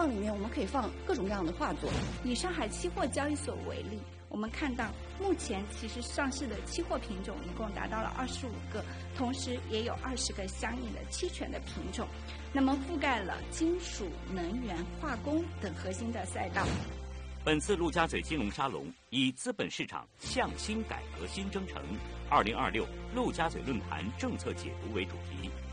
框里面我们可以放各种各样的画作。 以上海期货交易所为例，我们看到目前其实上市的期货品种一共达到了25个，同时也有20个相应的期权的品种，那么覆盖了金属、能源、化工等核心的赛道。 本次陆家嘴金融沙龙以资本市场向新改革新征程2026陆家嘴论坛政策解读为主题。